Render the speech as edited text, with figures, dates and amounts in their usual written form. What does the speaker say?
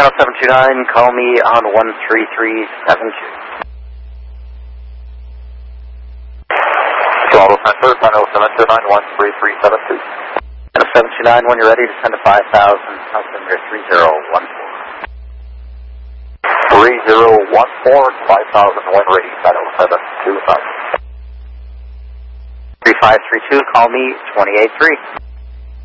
Channel 729, call me on 13372. Toronto Center, Channel 729, 13372. Channel 729, when you're ready, descend to 5,000, altimeter 3014. 3014, 5,000, wind ready, Channel 729. 3532, call me 283.